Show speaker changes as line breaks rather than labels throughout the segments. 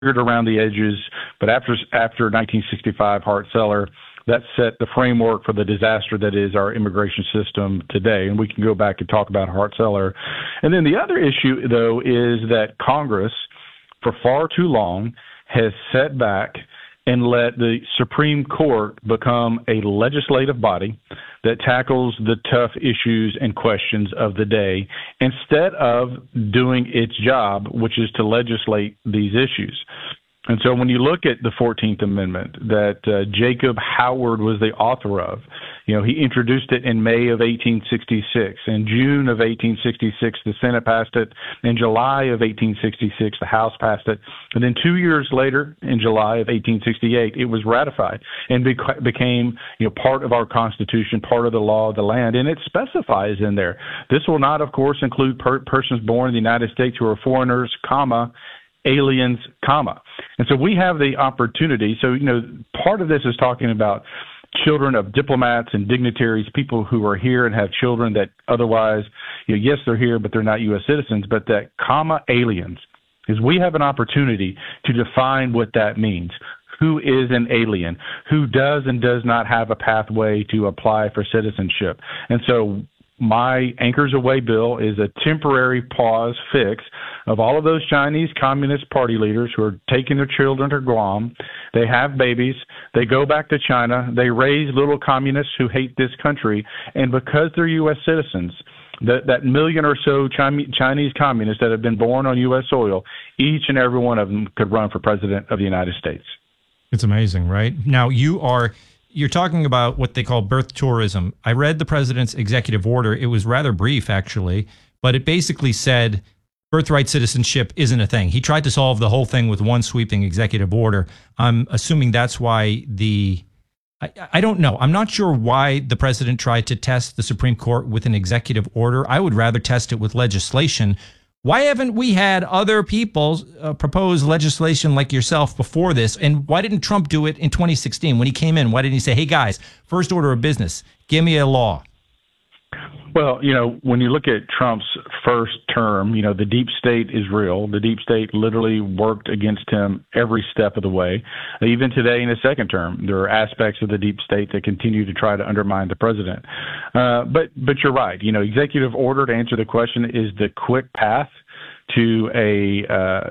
around the edges, but after 1965 Hart-Celler, that set the framework for the disaster that is our immigration system today. And we can go back and talk about Hart-Celler. And then the other issue, though, is that Congress, for far too long, has sat back and let the Supreme Court become a legislative body that tackles the tough issues and questions of the day instead of doing its job, which is to legislate these issues. And so when you look at the 14th Amendment that Jacob Howard was the author of, he introduced it in May of 1866. In June of 1866, the Senate passed it. In July of 1866, the House passed it. And then 2 years later, in July of 1868, it was ratified and became part of our Constitution, part of the law of the land. And it specifies in there, this will not, of course, include persons born in the United States who are foreigners, aliens, And so we have the opportunity. So, part of this is talking about children of diplomats and dignitaries, people who are here and have children that otherwise, yes, they're here, but they're not U.S. citizens, but that aliens, is we have an opportunity to define what that means. Who is an alien? Who does and does not have a pathway to apply for citizenship? And so my Anchors Away bill is a temporary pause fix of all of those Chinese Communist Party leaders who are taking their children to Guam. They have babies. They go back to China. They raise little communists who hate this country. And because they're U.S. citizens, that million or so Chinese communists that have been born on U.S. soil, each and every one of them could run for president of the United States.
It's amazing, right? Now, you're talking about what they call birth tourism. I read the president's executive order. It was rather brief, actually, but it basically said birthright citizenship isn't a thing. He tried to solve the whole thing with one sweeping executive order. I'm assuming that's why I don't know. I'm not sure why the president tried to test the Supreme Court with an executive order. I would rather test it with legislation. Why haven't we had other people propose legislation like yourself before this? And why didn't Trump do it in 2016 when he came in? Why didn't he say, hey, guys, first order of business, give me a law?
Well, when you look at Trump's first term, the deep state is real. The deep state literally worked against him every step of the way. Even today in his second term, there are aspects of the deep state that continue to try to undermine the president. But you're right. Executive order, to answer the question, is the quick path to a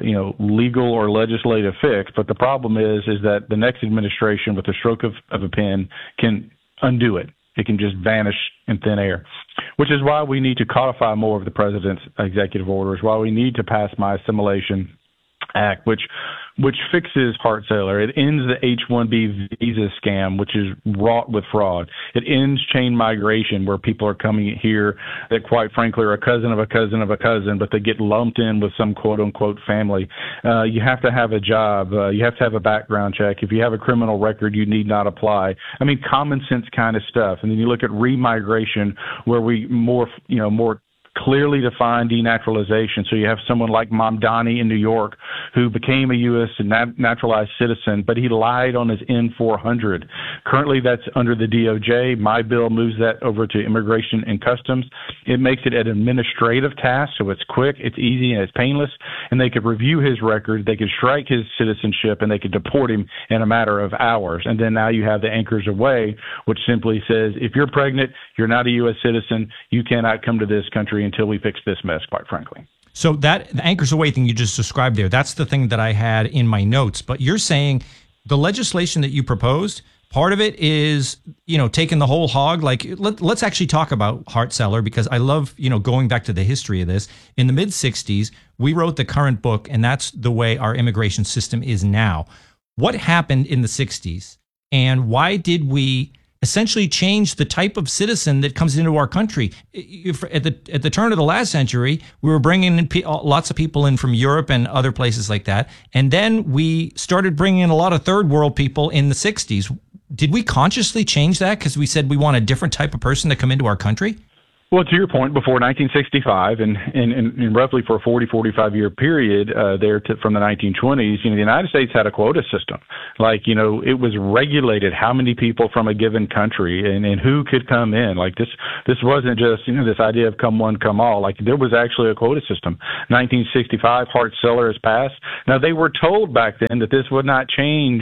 legal or legislative fix. But the problem is that the next administration, with the stroke of a pen, can undo it. It can just vanish in thin air, which is why we need to codify more of the president's executive orders, why we need to pass my Assimilation Act, which fixes Hart-Celler. It ends the H-1B visa scam, which is wrought with fraud. It ends chain migration, where people are coming here that, quite frankly, are a cousin of a cousin of a cousin, but they get lumped in with some quote-unquote family. You have to have a job. You have to have a background check. If you have a criminal record, you need not apply. I mean, common sense kind of stuff. And then you look at remigration, where we more clearly define denaturalization. So you have someone like Mamdani in New York who became a U.S. naturalized citizen, but he lied on his N-400. Currently, that's under the DOJ. My bill moves that over to Immigration and Customs. It makes it an administrative task, so it's quick, it's easy, and it's painless, and they could review his record, they could strike his citizenship, and they could deport him in a matter of hours. And then now you have the Anchors Away, which simply says, if you're pregnant, you're not a U.S. citizen, you cannot come to this country until we fix this mess, quite frankly.
So that the Anchors Away thing you just described there, that's the thing that I had in my notes. But you're saying the legislation that you proposed, part of it is, taking the whole hog. Like, let's actually talk about Hart-Celler, because I love, going back to the history of this. In the mid-'60s, we wrote the current book, and that's the way our immigration system is now. What happened in the 60s, and why did we essentially change the type of citizen that comes into our country? At the turn of the last century, we were bringing in lots of people in from Europe and other places like that. And then we started bringing in a lot of third world people in the 60s. Did we consciously change that because we said we want a different type of person to come into our country?
Well, to your point, before 1965 and roughly for a 45-year period from the 1920s, the United States had a quota system. It was regulated how many people from a given country and who could come in. This wasn't just, this idea of come one, come all. There was actually a quota system. 1965, Hart-Celler is passed. Now, they were told back then that this would not change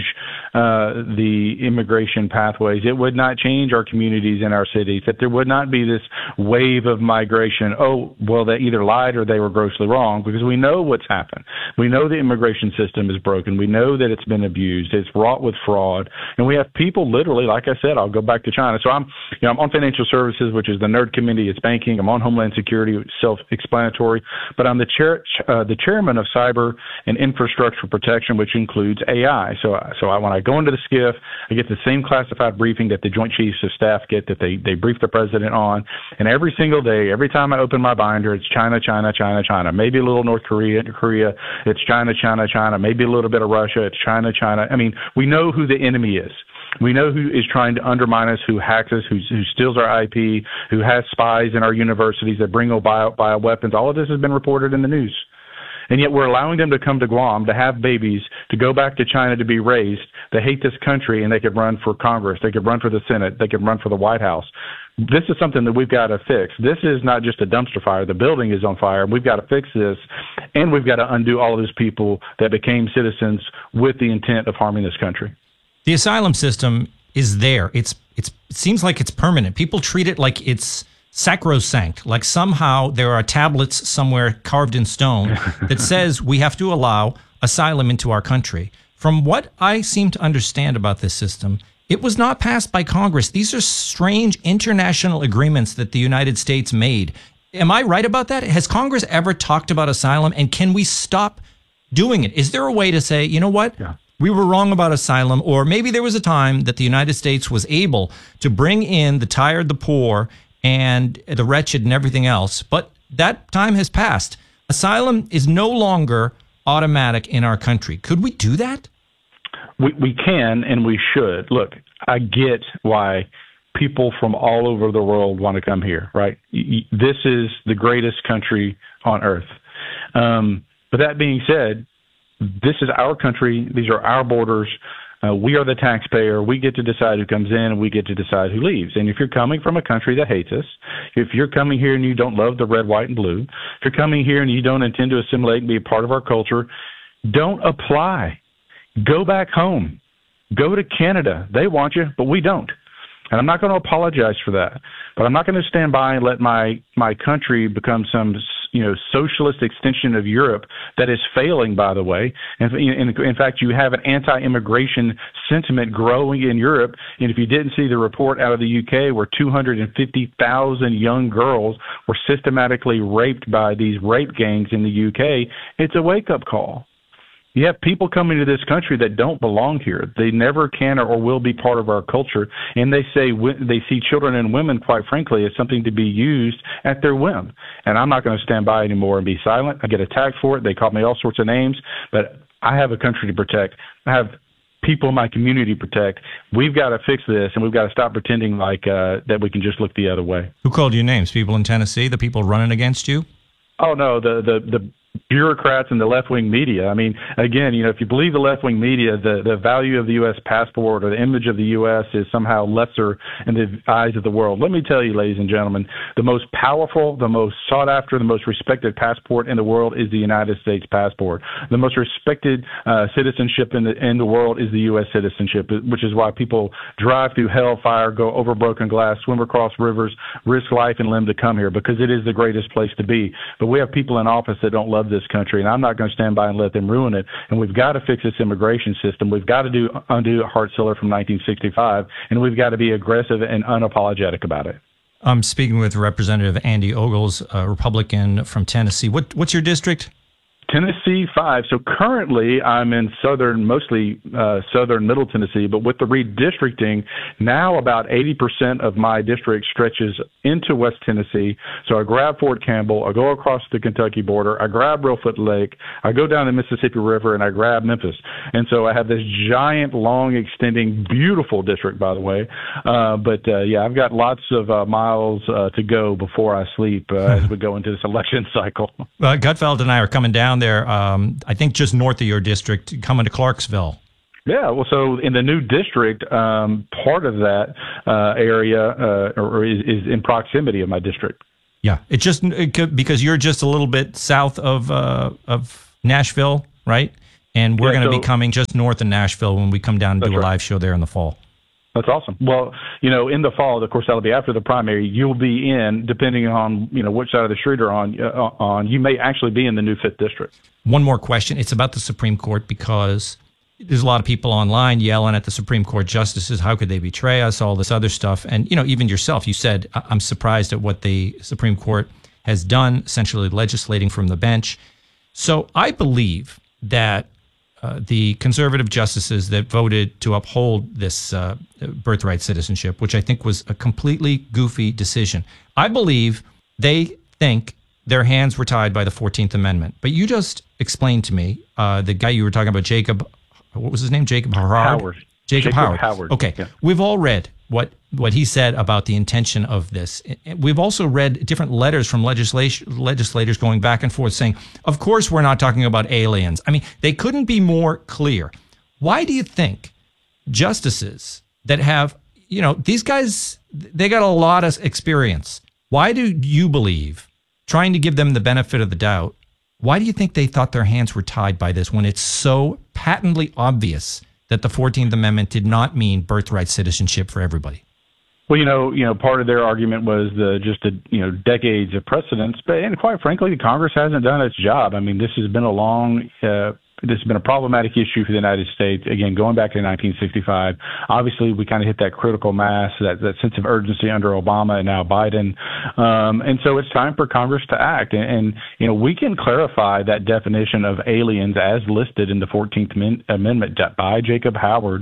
the immigration pathways. It would not change our communities and our cities, that there would not be this wave of migration. Oh, well, they either lied or they were grossly wrong, because we know what's happened. We know the immigration system is broken. We know that it's been abused. It's wrought with fraud. And we have people literally, like I said, I'll go back to China. So I'm on financial services, which is the nerd committee. It's banking. I'm on Homeland Security, self-explanatory. But I'm the chairman of Cyber and Infrastructure Protection, which includes AI. So when I go into the SCIF, I get the same classified briefing that the Joint Chiefs of Staff get, that they brief the president on. And every single day, every time I open my binder, it's China, China, China, China. Maybe a little North Korea. It's China, China, China. Maybe a little bit of Russia. It's China, China. I mean, we know who the enemy is. We know who is trying to undermine us, who hacks us, who steals our IP, who has spies in our universities that bring bioweapons. All of this has been reported in the news. And yet we're allowing them to come to Guam, to have babies, to go back to China to be raised. They hate this country, and they could run for Congress. They could run for the Senate. They could run for the White House. This is something that we've got to fix. This is not just a dumpster fire. The building is on fire. We've got to fix this, and we've got to undo all of those people that became citizens with the intent of harming this country.
The asylum system is there. It seems like it's permanent. People treat it like it's sacrosanct, like somehow there are tablets somewhere carved in stone that says we have to allow asylum into our country. From what I seem to understand about this system, it was not passed by Congress. These are strange international agreements that the United States made. Am I right about that? Has Congress ever talked about asylum, and can we stop doing it? Is there a way to say, you know what? Yeah. We were wrong about asylum, or maybe there was a time that the United States was able to bring in the tired, the poor, and the wretched and everything else, but that time has passed. Asylum is no longer automatic in our country. Could we do that?
We can, and we should. Look, I get why people from all over the world want to come here, right? This is the greatest country on earth. But that being said, this is our country. These are our borders. We are the taxpayer. We get to decide who comes in, and we get to decide who leaves. And if you're coming from a country that hates us, if you're coming here and you don't love the red, white, and blue, if you're coming here and you don't intend to assimilate and be a part of our culture, don't apply. Go back home. Go to Canada. They want you, but we don't. And I'm not going to apologize for that. But I'm not going to stand by and let my country become some socialist extension of Europe that is failing, by the way. And in fact, you have an anti-immigration sentiment growing in Europe. And if you didn't see the report out of the UK where 250,000 young girls were systematically raped by these rape gangs in the UK, it's a wake-up call. You have people coming to this country that don't belong here. They never can or will be part of our culture. And they say they see children and women, quite frankly, as something to be used at their whim. And I'm not going to stand by anymore and be silent. I get attacked for it. They call me all sorts of names. But I have a country to protect. I have people in my community to protect. We've got to fix this, and we've got to stop pretending like that we can just look the other way.
Who called you names? People in Tennessee? The people running against you?
Oh, no, the bureaucrats and the left-wing media. I mean, again, if you believe the left-wing media, the value of the U.S. passport or the image of the U.S. is somehow lesser in the eyes of the world. Let me tell you, ladies and gentlemen, the most powerful, the most sought-after, the most respected passport in the world is the United States passport. The most respected citizenship in the world is the U.S. citizenship, which is why people drive through hellfire, go over broken glass, swim across rivers, risk life and limb to come here, because it is the greatest place to be. But we have people in office that don't love this country, and I'm not going to stand by and let them ruin it. And we've got to fix this immigration system. We've got to undo Hart-Celler from 1965, and we've got to be aggressive and unapologetic about it.
I'm speaking with Representative Andy Ogles, a Republican from Tennessee. What's your district?
Tennessee 5. So currently I'm in mostly southern middle Tennessee, but with the redistricting, now about 80% of my district stretches into West Tennessee. So I grab Fort Campbell, I go across the Kentucky border, I grab Reelfoot Lake, I go down the Mississippi River, and I grab Memphis. And so I have this giant, long, extending, beautiful district, by the way. Yeah, I've got lots of miles to go before I sleep as we go into this election cycle.
Gutfeld and I are coming down there, I think just north of your district, coming to Clarksville.
Yeah, well, so in the new district, part of that area is in proximity of my district.
Yeah, because you're just a little bit south of Nashville, right? And we're going to be coming just north of Nashville when we come down and do a live show there in the fall.
That's awesome. Well, in the fall, of course, that'll be after the primary. You'll be in, depending on, which side of the street you're on, you may actually be in the new 5th district.
One more question. It's about the Supreme Court, because there's a lot of people online yelling at the Supreme Court justices. How could they betray us? All this other stuff. And, even yourself, you said, I'm surprised at what the Supreme Court has done, essentially legislating from the bench. So I believe that the conservative justices that voted to uphold this birthright citizenship, which I think was a completely goofy decision, I believe they think their hands were tied by the 14th Amendment. But you just explained to me, the guy you were talking about, Jacob, what was his name? Jacob Howard? Jacob Howard. Okay. Yeah. We've all read what he said about the intention of this. We've also read different letters from legislators going back and forth saying, of course, we're not talking about aliens. I mean, they couldn't be more clear. Why do you think justices that have, these guys, they got a lot of experience. Why do you believe, trying to give them the benefit of the doubt, why do you think they thought their hands were tied by this when it's so patently obvious that the 14th Amendment did not mean birthright citizenship for everybody?
Well, part of their argument was decades of precedence, and quite frankly, the Congress hasn't done its job. I mean, this has been a problematic issue for the United States. Again, going back to 1965, obviously we kind of hit that critical mass, that sense of urgency under Obama and now Biden, and so it's time for Congress to act. And we can clarify that definition of aliens as listed in the 14th Amendment by Jacob Howard,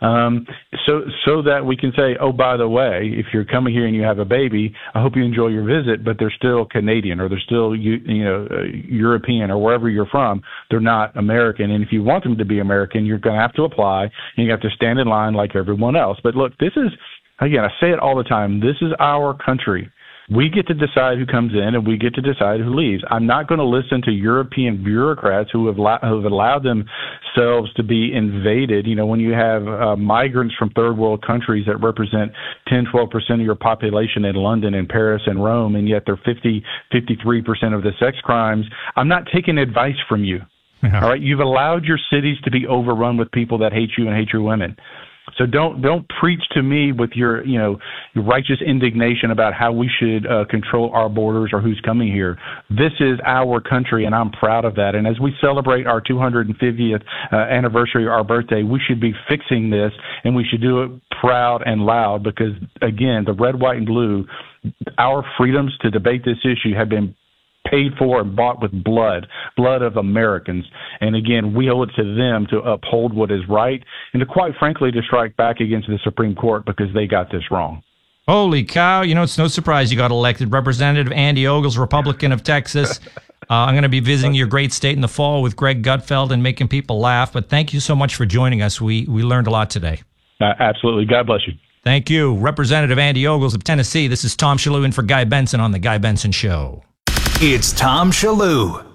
so that we can say, oh, by the way, if you're coming here and you have a baby, I hope you enjoy your visit, but they're still Canadian or they're still European or wherever you're from. They're not American. And if you want them to be American, you're going to have to apply and you have to stand in line like everyone else. But look, this is, again, I say it all the time, this is our country. We get to decide who comes in and we get to decide who leaves. I'm not going to listen to European bureaucrats who have allowed themselves to be invaded. When you have migrants from third world countries that represent 10, 12% of your population in London and Paris and Rome, and yet they're 53% of the sex crimes, I'm not taking advice from you. Yeah. All right. You've allowed your cities to be overrun with people that hate you and hate your women. So don't preach to me with your righteous indignation about how we should control our borders or who's coming here. This is our country, and I'm proud of that. And as we celebrate our 250th anniversary, our birthday, we should be fixing this, and we should do it proud and loud because, again, the red, white, and blue, our freedoms to debate this issue have been paid for and bought with blood of Americans. And again, we owe it to them to uphold what is right and to, quite frankly, to strike back against the Supreme Court because they got this wrong.
Holy cow. It's no surprise you got elected. Representative Andy Ogles, Republican of Texas. I'm going to be visiting your great state in the fall with Greg Gutfeld and making people laugh. But thank you so much for joining us. We learned a lot today.
Absolutely. God bless you.
Thank you. Representative Andy Ogles of Tennessee. This is Tom Shillue in for Guy Benson on The Guy Benson Show.
It's Tom Shillue.